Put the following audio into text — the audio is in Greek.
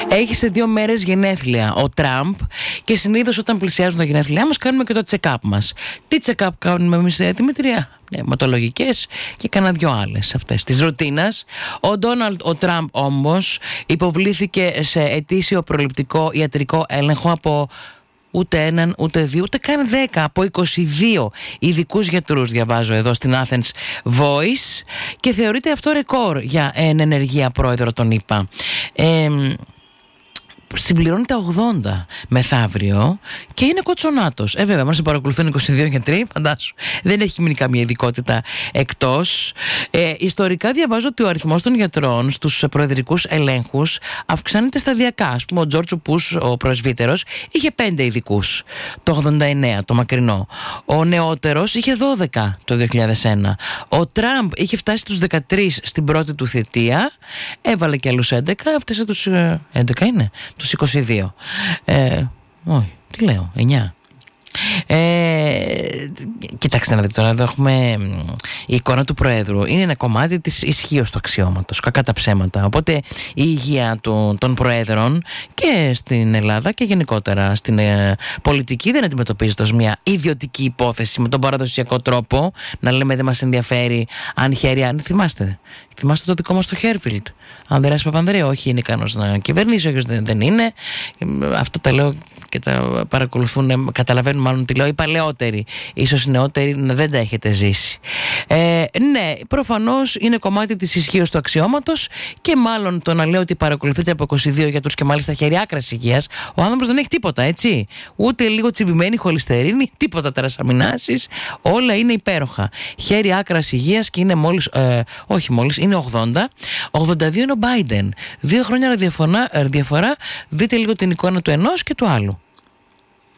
Έχει σε 2 μέρες γενέθλια ο Τραμπ και συνήθως όταν πλησιάζουν τα γενέθλιά μας κάνουμε και το check-up μας. Τι check-up κάνουμε εμείς, Δημητρία? Αιματολογικές και κανένα 2 άλλες αυτές της ρουτίνας. Ο Τραμπ όμως υποβλήθηκε σε ετήσιο προληπτικό ιατρικό έλεγχο από ούτε έναν, ούτε 2, ούτε καν 10, από 22 ειδικούς γιατρούς, διαβάζω εδώ στην Athens Voice, και θεωρείται αυτό ρεκόρ για ενεργεία πρόεδρο των ΗΠΑ. Συμπληρώνει τα 80 μεθαύριο και είναι κοτσονάτος. Βέβαια, μας παρακολουθούν 22 γιατροί, φαντάσου. Δεν έχει μείνει καμία ειδικότητα εκτός. Ιστορικά διαβάζω ότι ο αριθμός των γιατρών στους προεδρικούς ελέγχους αυξάνεται σταδιακά. Ας πούμε, ο Τζόρτζ Πούς, ο πρεσβύτερος, είχε 5 ειδικούς το 89, το μακρινό. Ο νεότερος είχε 12 το 2001. Ο Τραμπ είχε φτάσει τους 13 στην πρώτη του θητεία. Έβαλε και άλλους 11, έφτασε τους 11 είναι. Τους 22. Όχι, τι λέω, 9. Κοιτάξτε να δείτε τώρα, εδώ έχουμε η εικόνα του Προέδρου. Είναι ένα κομμάτι της ισχύως του αξιώματος, κακά τα ψέματα. Οπότε η υγεία των Προέδρων και στην Ελλάδα και γενικότερα στην πολιτική δεν αντιμετωπίζεται ως μια ιδιωτική υπόθεση με τον παραδοσιακό τρόπο να λέμε δεν μας ενδιαφέρει αν χέρι αν. Θυμάστε το δικό μας το Χέρφιλντ, Ανδρέας Παπανδρέου? Όχι, είναι ικανός να κυβερνήσει, όχι δεν είναι. Αυτό τα λέω και τα παρακολουθούν, καταλαβαίνουν μάλλον τι λέω οι παλαιότεροι. Ίσως οι νεότεροι να δεν τα έχετε ζήσει. Ναι, προφανώς είναι κομμάτι της ισχύως του αξιώματος και μάλλον το να λέω ότι παρακολουθείτε από 22 γιατρούς και μάλιστα χέρι άκρας υγείας. Ο άνθρωπος δεν έχει τίποτα, έτσι. Ούτε λίγο τσιμπημένη χολυστερίνη, τίποτα τερασαμινάσεις. Όλα είναι υπέροχα. Χέρι άκρας υγείας και είναι μόλις, όχι μόλις, είναι 80. 82 είναι ο Biden. 2 χρόνια διαφορά. Δείτε λίγο την εικόνα του ενός και του άλλου.